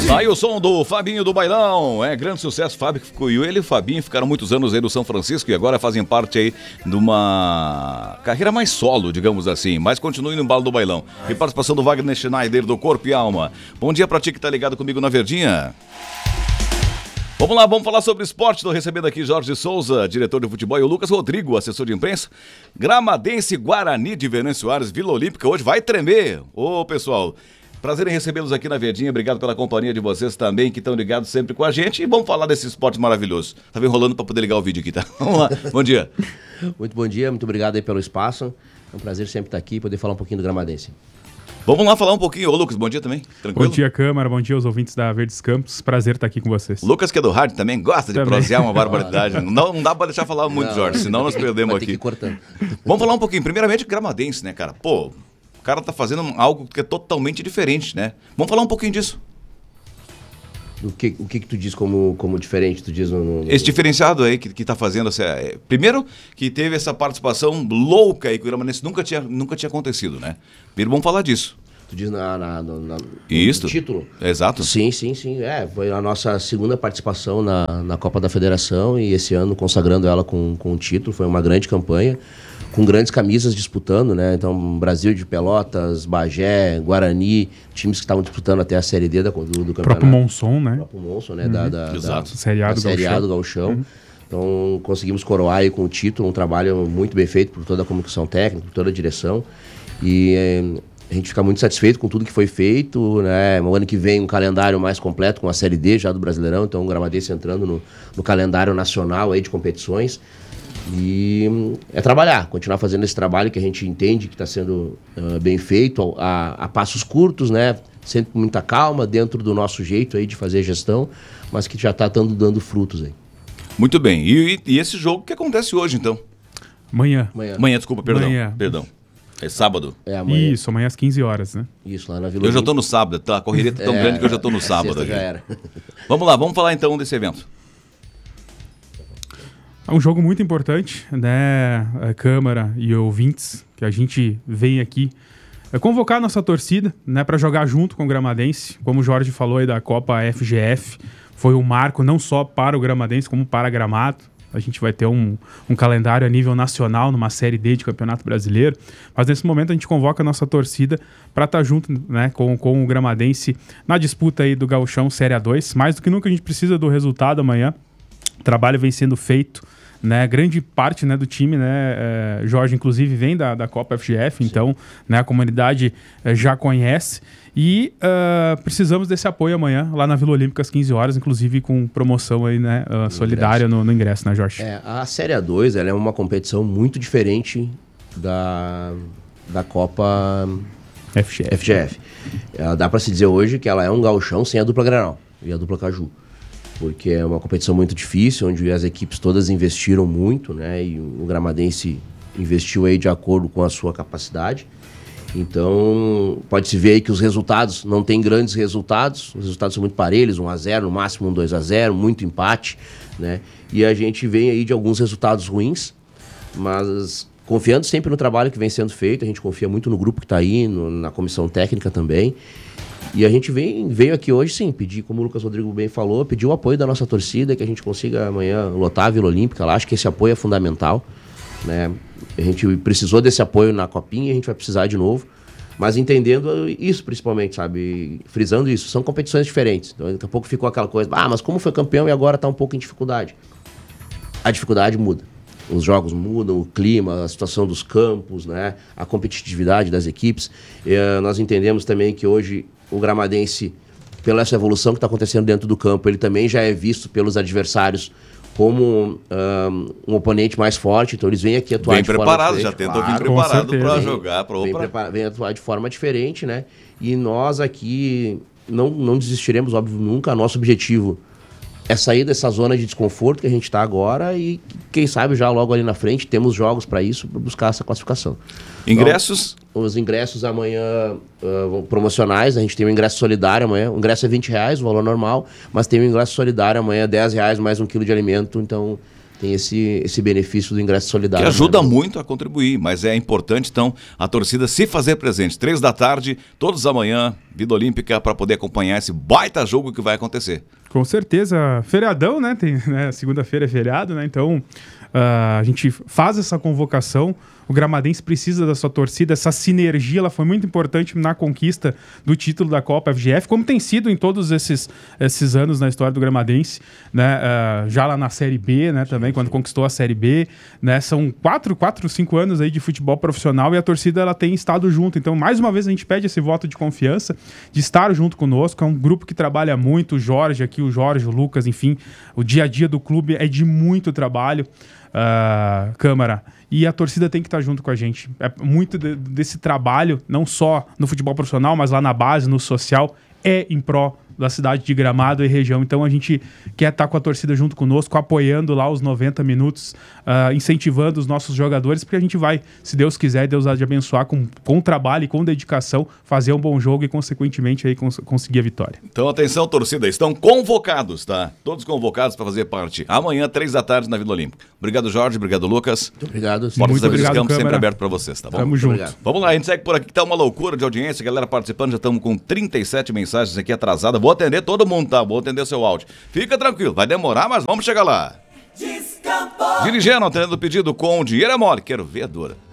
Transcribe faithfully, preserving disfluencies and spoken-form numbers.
Tá aí o som do Fabinho do Bailão, é grande sucesso. Fábio ficou, e ele e o Fabinho ficaram muitos anos aí no São Francisco e agora fazem parte aí de uma carreira mais solo, digamos assim, mas continuem no embalo do bailão. E participação do Wagner Schneider do Corpo e Alma. Bom dia pra ti que tá ligado comigo na Verdinha. Vamos lá, vamos falar sobre esporte. Estou recebendo aqui Jorge Souza, diretor de futebol, e o Lucas Rodrigo, assessor de imprensa. Gramadense, Guarani de Venâncio Aires, Vila Olímpica, hoje vai tremer. Ô, pessoal, prazer em recebê-los aqui na Verdinha. Obrigado pela companhia de vocês também, que estão ligados sempre com a gente. E vamos falar desse esporte maravilhoso. Tava enrolando para poder ligar o vídeo aqui, tá? Vamos lá, bom dia. Muito bom dia, muito obrigado aí pelo espaço. É um prazer sempre estar aqui e poder falar um pouquinho do Gramadense. Vamos lá falar um pouquinho. Ô, Lucas, bom dia também. Tranquilo? Bom dia, Câmara. Bom dia aos ouvintes da Verdes Campos. Prazer estar aqui com vocês. Lucas, que é do rádio, também gosta de Também. prosear uma barbaridade. Não, não dá pra deixar falar muito, Não, Jorge, senão nós perdemos vai ter aqui. que ir cortando. Vamos falar um pouquinho. Primeiramente, Gramadense, né, cara? Pô, o cara tá fazendo algo que é totalmente diferente, né? Vamos falar um pouquinho disso. O que, o que que tu diz como, como diferente? Tu diz no, no... Esse diferenciado aí que, que tá fazendo... Essa, é, primeiro, que teve essa participação louca aí que o Gramadense nunca tinha, nunca tinha acontecido, né? Primeiro, vamos falar disso. Tu diz na, na, na, na, Isso. no título? Exato. Sim, sim, sim. É, foi a nossa segunda participação na, na Copa da Federação e esse ano consagrando ela com, com o título. Foi uma grande campanha, com grandes camisas disputando, né? Então, Brasil de Pelotas, Bagé, Guarani, times que estavam disputando até a Série D da, do, do campeonato. O próprio Monson, né? O próprio Monson, né? Uhum. Da, da, Exato. Da, Série A do da Série A do Gauchão. Uhum. Então, conseguimos coroar aí com o título, um trabalho muito bem feito por toda a comissão técnica, por toda a direção. E... É, a gente fica muito satisfeito com tudo que foi feito, né? No ano que vem um calendário mais completo com a Série D já do Brasileirão, então o Gramadense entrando no, no calendário nacional aí de competições. E é trabalhar, continuar fazendo esse trabalho que a gente entende que está sendo uh, bem feito, a, a passos curtos, né? Sempre com muita calma, dentro do nosso jeito aí de fazer gestão, mas que já está dando frutos aí. Muito bem. E, e esse jogo que acontece hoje, então? Amanhã. Amanhã. Amanhã, desculpa, perdão. Amanhã. Perdão. É sábado? É amanhã. Isso, amanhã às quinze horas, né? Isso, lá na Vila Eu já tô Olímpica. no sábado, tá? A correria tá tão É, grande que eu já tô no sábado sexta aqui. já era. Vamos lá, vamos falar então desse evento. É um jogo muito importante, né, a Câmara e ouvintes, que a gente vem aqui é convocar a nossa torcida, né, para jogar junto com o Gramadense. Como o Jorge falou aí da Copa F G F, foi um marco não só para o Gramadense, como para Gramado. A gente vai ter um, um calendário a nível nacional, numa Série D de Campeonato Brasileiro. Mas nesse momento a gente convoca a nossa torcida para estar junto, né, com, com o Gramadense na disputa aí do Gauchão Série A dois. Mais do que nunca a gente precisa do resultado amanhã. O trabalho vem sendo feito, né, grande parte, né, do time, né, é, Jorge inclusive vem da, da Copa F G F, Sim. Então, né, a comunidade é, já conhece e uh, precisamos desse apoio amanhã lá na Vila Olímpica às quinze horas, inclusive com promoção aí, né, uh, solidária no, no ingresso, né, Jorge? É, a Série A dois, ela é uma competição muito diferente da, da Copa F G F. F G F. Ela, dá para se dizer hoje que ela é um gauchão sem a dupla Granal e a dupla Caju. Porque é uma competição muito difícil, onde as equipes todas investiram muito, né? E o Gramadense investiu aí de acordo com a sua capacidade. Então, pode-se ver aí que os resultados não tem grandes resultados, os resultados são muito parelhos, um a zero, no máximo um dois a zero, muito empate, né? E a gente vem aí de alguns resultados ruins, mas confiando sempre no trabalho que vem sendo feito, a gente confia muito no grupo que está aí, no, na comissão técnica também. E a gente vem, veio aqui hoje, sim, pedir, como o Lucas Rodrigo bem falou, pedir o apoio da nossa torcida, que a gente consiga amanhã lotar a Vila Olímpica lá. Acho que esse apoio é fundamental, né? A gente precisou desse apoio na Copinha e a gente vai precisar de novo, mas entendendo isso principalmente, sabe? Frisando isso, são competições diferentes. Então, daqui a pouco ficou aquela coisa, ah, mas como foi campeão e agora está um pouco em dificuldade? A dificuldade muda. Os jogos mudam, o clima, a situação dos campos, né? A competitividade das equipes. E, nós entendemos também que hoje o Gramadense, pela essa evolução que está acontecendo dentro do campo, ele também já é visto pelos adversários como um, um oponente mais forte, então eles vêm aqui atuar bem de forma preparado, diferente. já tentou Claro, vir preparado para jogar. Pra vem, prepara- vem atuar de forma diferente, né? E nós aqui não, não desistiremos, óbvio, nunca. Nosso objetivo é sair dessa zona de desconforto que a gente está agora e, quem sabe, já logo ali na frente, temos jogos para isso, para buscar essa classificação. Ingressos? Então, os ingressos amanhã uh, promocionais, a gente tem um ingresso solidário amanhã. O ingresso é vinte reais, o valor normal, mas tem um ingresso solidário amanhã, dez reais mais um quilo de alimento. Então, tem esse, esse benefício do ingresso solidário. Que ajuda né? muito a contribuir, mas é importante, então, a torcida se fazer presente. Três da tarde, todos da manhã, Vida Olímpica, para poder acompanhar esse baita jogo que vai acontecer. Com certeza. Feriadão, né? Tem, né? Segunda-feira é feriado, né? Então, uh, a gente faz essa convocação. O Gramadense precisa da sua torcida. Essa sinergia, ela foi muito importante na conquista do título da Copa F G F, como tem sido em todos esses, esses anos na história do Gramadense, né? Uh, já lá na Série B, né? Também, quando conquistou a Série B, né? São quatro, quatro, cinco anos aí de futebol profissional e a torcida, ela tem estado junto. Então, mais uma vez, a gente pede esse voto de confiança, de estar junto conosco. É um grupo que trabalha muito, o Jorge aqui, o Jorge, o Lucas, enfim, o dia a dia do clube é de muito trabalho, uh, Câmara, e a torcida tem que estar junto com a gente. É muito de, desse trabalho, não só no futebol profissional, mas lá na base, no social, é em pró da cidade de Gramado e região. Então a gente quer estar com a torcida junto conosco, apoiando lá os noventa minutos, uh, incentivando os nossos jogadores, porque a gente vai, se Deus quiser, Deus há de abençoar com, com trabalho e com dedicação, fazer um bom jogo e, consequentemente, aí, cons- conseguir a vitória. Então, atenção, torcida, estão convocados, tá? Todos convocados para fazer parte. Amanhã, três da tarde, na Vila Olímpica. Obrigado, Jorge. Obrigado, Lucas. Muito obrigado. Portas Muito da Vila obrigado, Campos sempre Câmara. aberto para vocês, tá bom? Tamo junto. Obrigado. Vamos lá, a gente segue por aqui, que tá uma loucura de audiência, galera participando, já estamos com trinta e sete mensagens aqui atrasadas. Vou atender todo mundo, tá? Vou atender seu áudio. Fica tranquilo, vai demorar, mas vamos chegar lá. Dirigindo, atendendo o pedido com dinheiro é mole. Quero ver a dura.